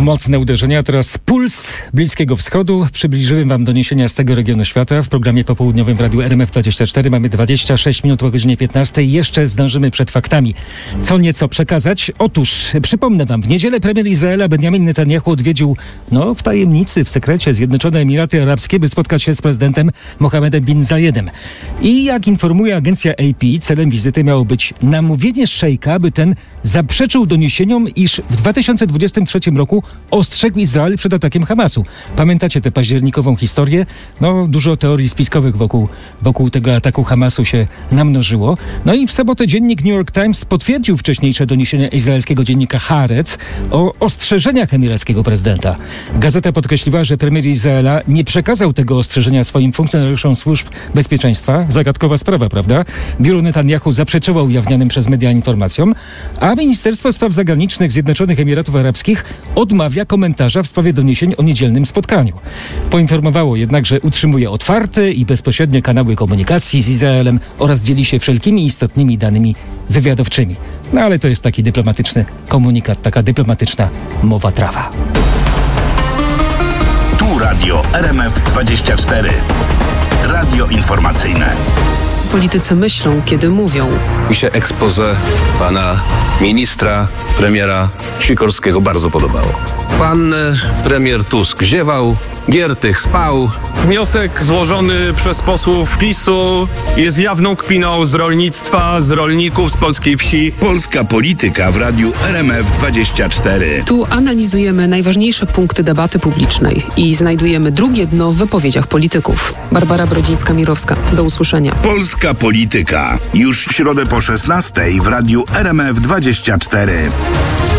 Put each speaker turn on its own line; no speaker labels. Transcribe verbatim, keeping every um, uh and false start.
Mocne uderzenia, teraz puls Bliskiego Wschodu. Przybliżyłem wam doniesienia z tego regionu świata. W programie popołudniowym w Radiu R M F dwadzieścia cztery mamy dwadzieścia sześć minut po godzinie piętnastej. Jeszcze zdążymy przed faktami co nieco przekazać. Otóż, przypomnę wam, w niedzielę premier Izraela Benjamin Netanyahu odwiedził, no w tajemnicy, w sekrecie, Zjednoczone Emiraty Arabskie, by spotkać się z prezydentem Mohammedem bin Zayedem. I jak informuje agencja A P, celem wizyty miało być namówienie szejka, by ten zaprzeczył doniesieniom, iż w dwa tysiące dwudziestym trzecim roku ostrzegł Izrael przed atakiem Hamasu. Pamiętacie tę październikową historię? No, dużo teorii spiskowych wokół, wokół tego ataku Hamasu się namnożyło. No i w sobotę dziennik New York Times potwierdził wcześniejsze doniesienia izraelskiego dziennika Haaretz o ostrzeżeniach emirackiego prezydenta. Gazeta podkreśliła, że premier Izraela nie przekazał tego ostrzeżenia swoim funkcjonariuszom służb bezpieczeństwa. Zagadkowa sprawa, prawda? Biuro Netanyahu zaprzeczyło ujawnionym przez media informacjom, a Ministerstwo Spraw Zagranicznych Zjednoczonych Emiratów Arabskich odmawia komentarza w sprawie doniesień o niedzielnym spotkaniu. Poinformowało jednak, że utrzymuje otwarte i bezpośrednie kanały komunikacji z Izraelem oraz dzieli się wszelkimi istotnymi danymi wywiadowczymi. No ale to jest taki dyplomatyczny komunikat, taka dyplomatyczna mowa trawa.
Tu Radio R M F dwadzieścia cztery. Radio informacyjne.
Politycy myślą, kiedy mówią.
Mi się expose pana ministra, premiera Sikorskiego bardzo podobało. Pan e, premier Tusk ziewał, Giertych spał.
Wniosek złożony przez posłów PiSu jest jawną kpiną z rolnictwa, z rolników, z polskiej wsi.
Polska polityka w Radiu R M F dwadzieścia cztery.
Tu analizujemy najważniejsze punkty debaty publicznej i znajdujemy drugie dno w wypowiedziach polityków. Barbara Brodzińska-Mirowska. Do usłyszenia.
Polska polityka. Już w środę po szesnastej w Radiu R M F dwadzieścia cztery.